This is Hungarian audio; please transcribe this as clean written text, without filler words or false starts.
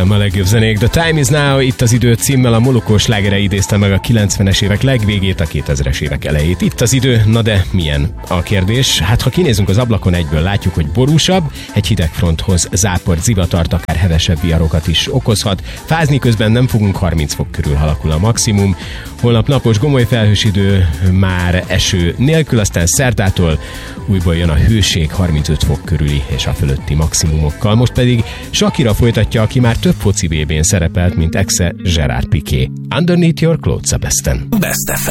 értem a legjobb zenék. The Time Is Now, itt az idő címmel a Molokó slágere idézte meg a 90-es évek legvégét, a 2000-es évek elejét. Itt az idő, na de milyen a kérdés? Hát ha kinézünk az ablakon, egyből látjuk, hogy borúsabb, egy hidegfronthoz záport, zivatart, akár hevesebb viharokat is okozhat. Fázni közben nem fogunk, 30 fok körül alakul a maximum. Holnap napos, gomoly felhős idő, már eső nélkül, aztán szerdától újból jön a hőség 35 fok körüli és a fölötti maximumokkal. Most pedig Shakira folytatja, aki már több foci VB-n szerepelt, mint exe Gerard Piqué. Underneath Your Clothes a Besten. Best FM.